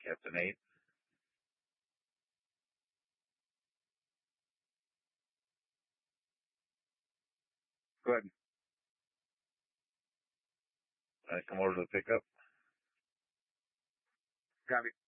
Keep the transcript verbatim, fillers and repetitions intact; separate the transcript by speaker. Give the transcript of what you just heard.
Speaker 1: Captain eight. Go ahead. I come over to the pickup.
Speaker 2: Copy.